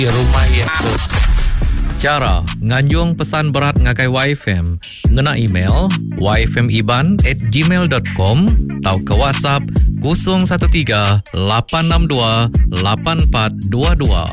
di rumah yang ke. Cara nganjung pesan berat ngakai YFM ngena email yfmiban@gmail.com atau ke WhatsApp 013 862 8422.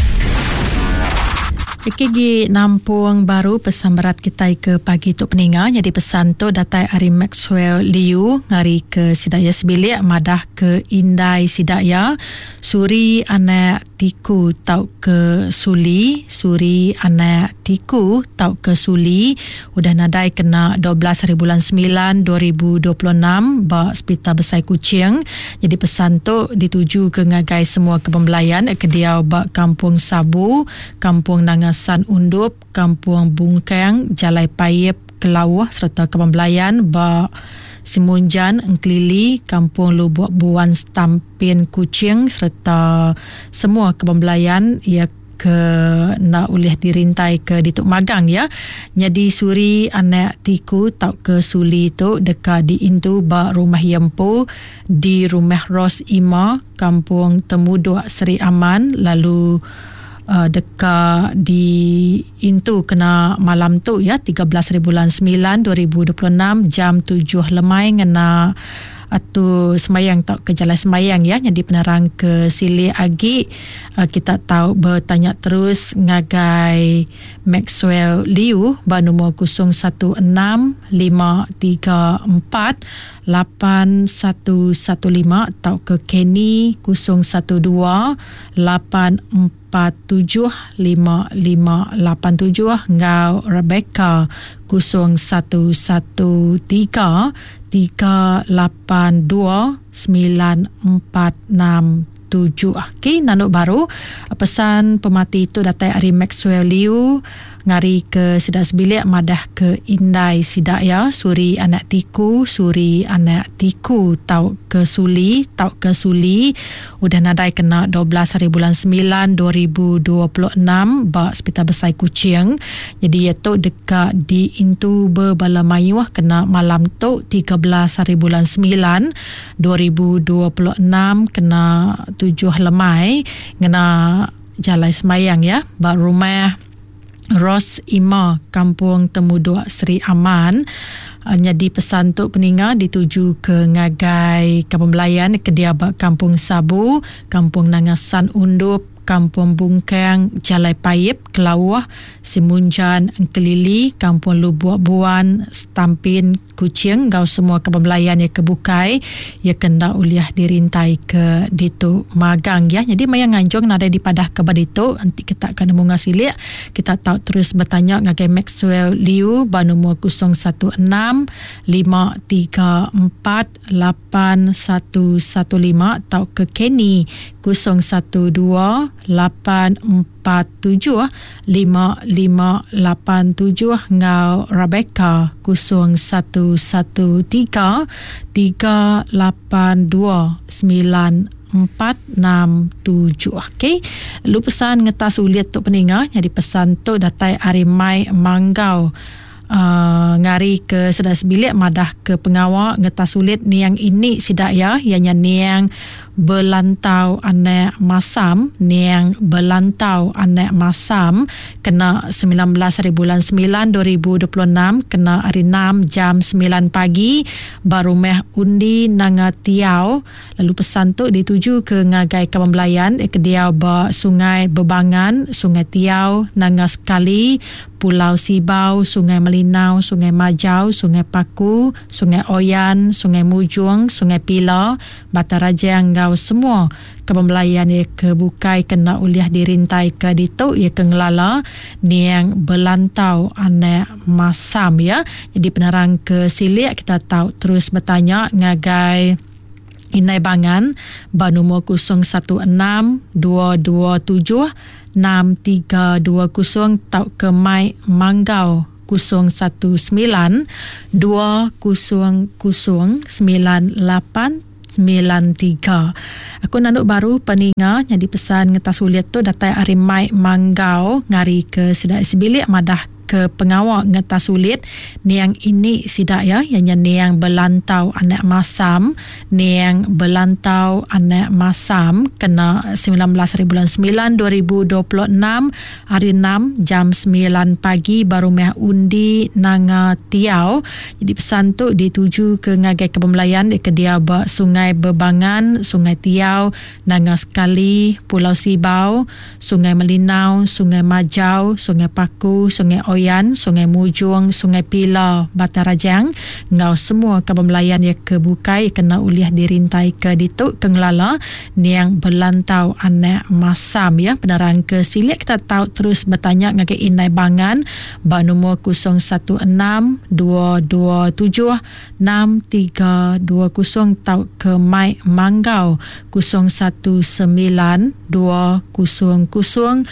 Ikigi nampung baru pesan berat kita ke pagi tu peninga. Jadi pesan tu datai Ari Maxwell Liu ngari ke Sidaya Sebilik madah ke Indai Sidaya suri anak tiku tau ke Suli suri anak tiku tau ke Suli udah nadai kena 12 hari bulan 9 2026 ba Hospital Besar Kuching. Jadi pesan tu dituju ke ngagai semua kepembelayan ke dia ba Kampung Sabu, Kampung Nangasan Undup, Kampung Bungkang, Jalai Payep, Kelawah serta kepembelayan ba Simunjan, Engklili, Kampung Lubuk Buan Stampin Kuching serta semua kepembelayan ia ke nak ulih dirintai ke Dituk Magang ya. Jadi suri anak tiku tau ke Suli tu dekat di Intu ba Rumah Yempu di Rumah Ros Ima, Kampung Temuduk Seri Aman, lalu dekat di Intu kena malam tu ya 13 hari bulan 9 2026 jam 7 lemai ngena atau semayang tak ke jalan semayang ya. Jadi penerang ke Sili Agi kita tahu bertanya terus ngagai Maxwell Liu ba nombor 0165348115 atau ke Kenny 012-8475-5587 ngau Rebecca 0113829467. Okey, nanuk baru pesan pemati itu datai Ari Maxwell Liu ngari ke Sidaya Sebilik madah ke Indai Sidaya suri anak tiku suri anak tiku tau ke Suli udah nadai kena 12 hari bulan 9 2026 ba Hospital Besar Kuching. Jadi iaitu dekat di Intu Bala Mayuh kena malam tu 13 hari bulan 9 2026 kena 7 lemai ngena Jalai Semayang ya ba Rumah Ros Ima, Kampung Temuduk Seri Aman. Jadi pesan tu peninga dituju ke ngagai kepembelayan ke Diabak Kampung Sabu, Kampung Nangasan Undup, Kampung Bungkang, Jalai Payep, Kelawah, Simunjan, Engkelili, Kampung Lubuk Buan, Stampin Kuching, gau semua kepembelayan yang kebukai ia kena uliah dirintai ke Dituk Magang ya. Jadi mayang nganjong nada di padah ke Dituk nanti kita akan nemu ngasilik kita tahu terus bertanya ngagai Maxwell Liu ba nombor 0165348115 atau ke Kenny 0128475587 ngau Rebecca 0113829467. Okey. Lu pesan ngetas uliat tu peninga. Jadi pesan tu datai Arimai Manggau. Ngari ke Sidaya Sebilik madah ke pengawal ngetas ulit niang ini Sidaya ianya niang belantau anak masam kena 19 hari bulan 9 2026 kena hari 6 jam 9 pagi baru meh undi nanga tiau. Lalu pesan tu dituju ke ngagai kepembelayan ke dia ba Sungai Bebangan, Sungai Tiau, Nanga Sekali, Pulau Sibau, Sungai Melinau, Sungai Majau, Sungai Paku, Sungai Oyan, Sungai Mujung, Sungai Pila, Bataraja Anggau semua kepembelayan ia kebukai kena uliah dirintai ke Dituk ia ke ngelala niang belantau anak masam ya. Jadi penerang ke Silik kita tahu terus bertanya ngagai Inai Bangan ba nombor 0162276320 tau ke Mai Manggau 01920099893. Aku nanduk baru peninga jadi pesan ngetas uliat tu datai Arimai Manggau ngari ke Sidaya Sebilik madah ke pengawal ngetas sulit niang ini sidak ya yang niang belantau anak masam niang belantau anak masam kena 19 bulan 9 2026 hari 6 jam 9 pagi baru meh undi nanga tiau. Jadi pesan tu dituju ke ngagai kepemelayan ke dia Sungai Bebangan, Sungai Tiau, Nanga Sekali, Pulau Sibau, Sungai Melinau, Sungai Majau, Sungai Paku, Sungai Oyan, Sungai Mujung, Sungai Pila, Batarajang. Ngau semua kepemelayan yang kebukai kena uliah dirintai ke dituk kengelala yang belantau anak masam ya. Penerang ke silik kita tahu terus bertanya ngagai Inai Bangan ba nombor 016 227 6320 tau ke Mai Manggau 019 200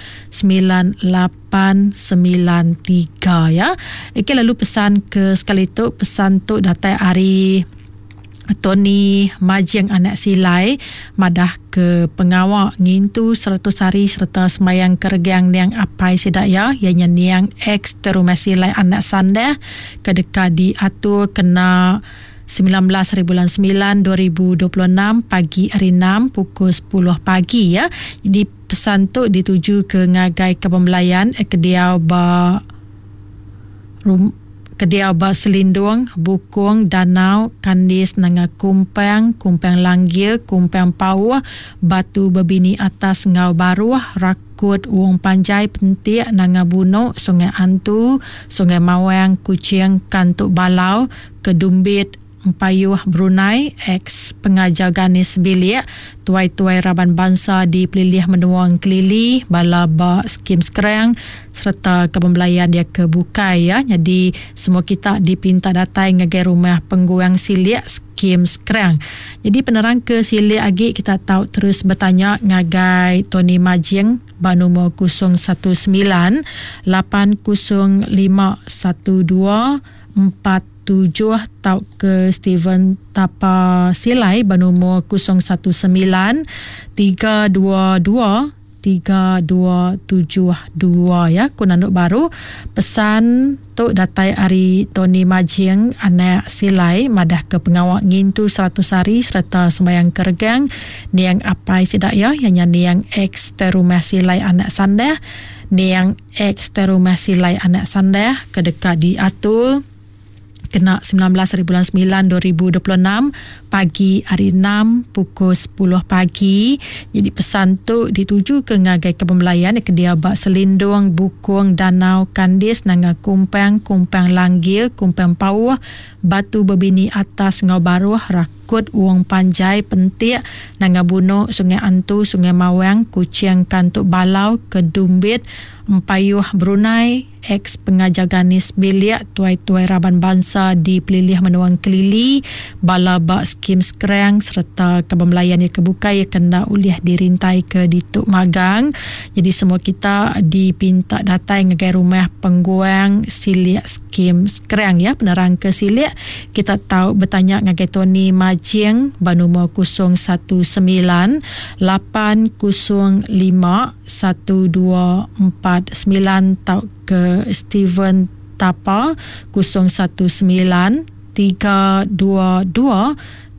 9893 ya. Okey, lalu pesan ke sekali tu, pesan tu datai hari Tony Majeng anak silai madah ke pengawal ngintu 100 hari serta semayang kergiang niang apai sidak ya ianya niang ex terumah silai anak sandah kedeka diatur kena 19 bulan 9 2026 pagi hari 6 pukul 10 pagi ya. Jadi pesan tu dituju ke ngagai kepemelayan kediau ba Selindung, Bukung, Danau, Kandis, Nanga Kumpang, Kumpang Langgir, Kumpang Pau, Batu Bebini Atas, Ngau Baru, Rakut, Wong Panjai, Pentik, Nanga Buno, Sungai Antu, Sungai Mawang, Kucing, Kantuk Balau, Kedumbit, Empayuh Brunei, ex pengajar Ganis Bilik, tuai-tuai Raban Bangsa di Pelilih Menuang Kelili, Balaba Skim Skreng serta kepemelayan dia kebukai ya. Jadi semua kita dipinta datai ngagai rumah pengguang silik Skim Skreng. Jadi penerang ke silik lagi kita tahu terus bertanya ngagai Tony Majing ba nombor 019 805 12 47 tau ke Steven Tapa Silai bernomor 019 322 3272 ya. Kunanduk baru pesan tu datai hari Tony Majing anak silai madah ke pengawal ngintu 100 hari serta sembayang kergang niang apai sidak ya yang niang ex terumah silai anak sandah niang ex terumah silai anak sandah kedeka diatur kena 19 bulan 9 2026 pagi hari 6 pukul 10 pagi. Jadi pesan tu dituju ke ngagai kepemelayan ke dia Selindung, Bukung, Danau, Kandis, Nanga Kumpang, Kumpang Langgir, Kumpang Pau, Batu Bebini Atas, Ngau Baru, Rakut, Wong Panjai, Pentik, Nanga Buno, Sungai Antu, Sungai Mawang, Kucing, Kantuk Balau, Kedumbit, Empayuh Brunei, ex pengajar Ganis Bilik, tuai-tuai Raban Bangsa di Pelilih Menuang Kelili, Balaba Skim Skreng serta kepemelayan yang kebukai kena uliah dirintai ke dituk magang. Jadi semua kita dipinta datai ngagai rumah pengguang silik Skim Skreng ya. Penerang ke silik kita tahu bertanya ngagai Tony Majing ba nombor 019 805 1249 tau ke Steven Tapa 019 322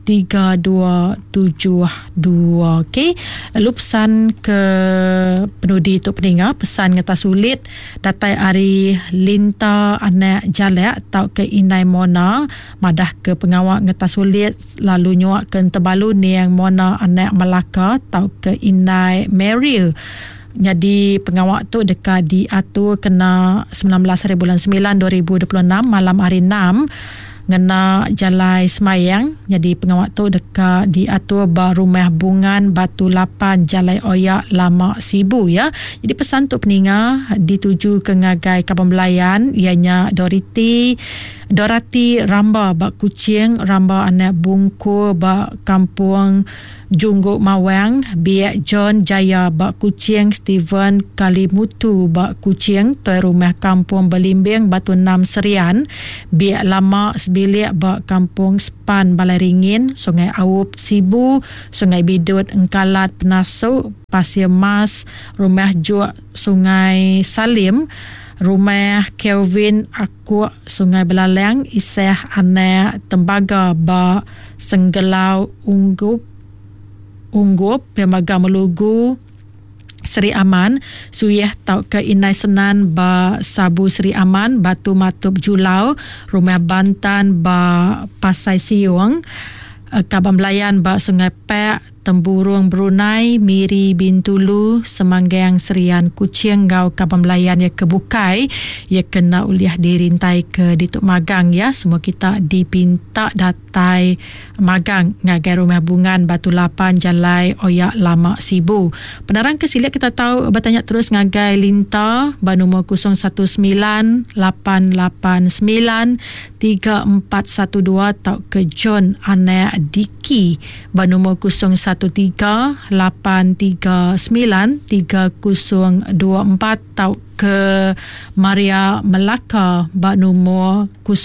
3272. Okey, lalu pesan ke penudi tu pendengar, pesan ngata sulit datai hari Linta anak Jalak atau ke Inai Mona madah ke pengawal ngata sulit lalu nyuak ke Tebalu ni yang Mona anak Melaka atau ke Inai Meril. Jadi pengawal tu dekat diatur kena 19 bulan 9 2026 malam hari 6 ngena Jalai Semayang. Jadi pengawal tu dekat diatur Rumah Bungan Batu Lapan Jalai Oyak Lama Sibu ya. Jadi pesan tu peninga dituju ke ngagai kepemelayan ianya Dorati Ramba bak Kucing, Ramba anak Bungkur bak Kampung Jungguk Mawang, Biak John Jaya bak Kucing, Steven Kalimutu bak Kucing, tuai rumah Kampung Belimbing Batu 6 Serian, Biak Lama Sebilik bak Kampung Sepan Balai Ringin, Sungai Awup Sibu, Sungai Bidut Engkalat Penasuk, Pasir Mas, Rumah Juk Sungai Salim, rumah Kelvin Akua Sungai Belalang iseh anak tembaga ba Senggelau Unggup Pemaga Melugu Seri Aman suyeh tau ke Inai Senan ba Sabu Seri Aman Batu Matup Julau Rumah Bantan ba Pasai Siung Kaban Belayan ba Sungai Pek Temburung Brunei Miri Bintulu Semanggang Serian Kuching Gau Kaban Belayan ya kebukai ya kena uliah dirintai ke Dituk Magang ya. Semua kita dipinta datai magang ngagai rumah bungan Batu Lapan Jalai Oyak Lama Sibu. Penerang kesilik kita tahu bertanya terus ngagai Linta ba nombor 019 889 3412 tau ke John Anak Diki ba nombor 013-839-3024 tau ke Maria Melaka ba nombor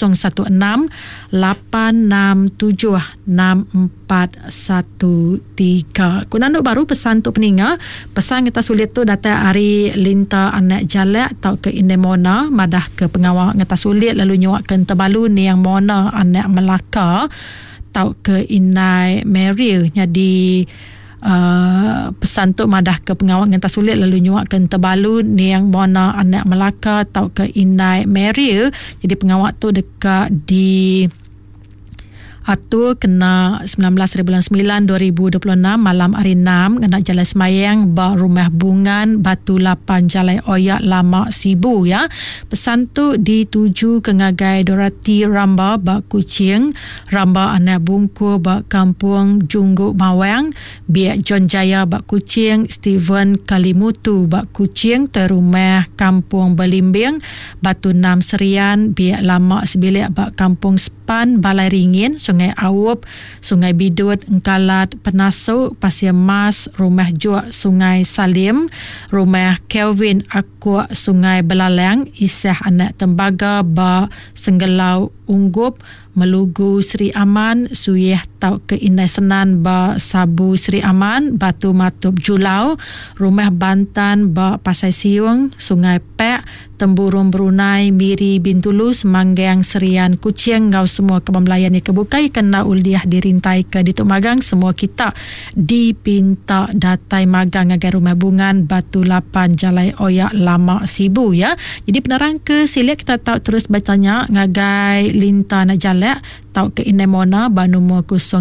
016-867-6413. Kunanduk baru pesan tu peninga. Pesan kita sulit tu data hari Linta Anak Jalak tau ke Indemona madah ke pengawal ngata sulit lalu nyuakkan terbalu ni yang Mona Anak Melaka tau ke Inai Meril. Jadi pesan tu madah ke pengawal ngata sulit lalu nyuakkan terbalu ni yang Mona Anak Melaka tau ke Inai Meril. Jadi pengawal tu dekat di Atur kena 19/9/2026 malam hari 6 kena Jalan Semayang ba Rumah Bungan Batu Lapan Jalai Oyak Lama Sibu ya. Pesan tu dituju ke ngagai Dorati Ramba ba Kuching, Ramba Anak Bungku ba Kampung Jungguk Mawang, Biak John Jaya ba Kuching, Steven Kalimutu ba Kuching, Terumah Kampung Belimbing, Batu Nam Serian, Biak Lama Sebilik ba Kampung Sepan, Balai Ringin, Sungai Awup, Sungai Bidut, Engkalat, Penasuk, Pasir Mas, Rumah Juak, Sungai Salim, Rumah Kelvin Akua, Sungai Belalang, Isah Anak Tembaga ba Senggelau Unggup, Melugu Seri Aman, suyeh tau ke Inai Senan ba Sabu Seri Aman, Batu Matup Julau, Rumah Bantan ba Pasai Siung, Sungai Pek, Temburung Brunei, Miri Bintulu, Semanggang Serian Kuching, Gau semua Kaban Belayan ni kebukai kena uliah dirintai ke Dituk Magang. Semua kita dipinta datai magang agar rumah bungan Batu Lapan Jalai Oyak Lama Sibu ya. Jadi penerang ke silik kita tahu terus bertanya ngagai Linta Nak Jalak tau ke Indemona ba nombor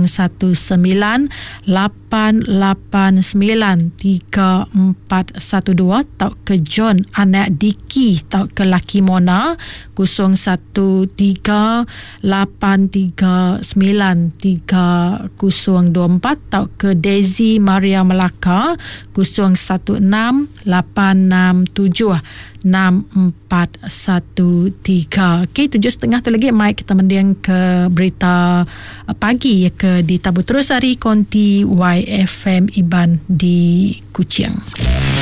019-889-3412 tau ke John Anak Diki tau ke Laki Mona 013-839-3024 tau ke Daisy Maria Melaka 016-867-6413. Okey, 7.30 tu lagi Mike kita mendiang ke berita pagi ya ke di Tabu Terus Hari Konti YFM Iban di Kuching.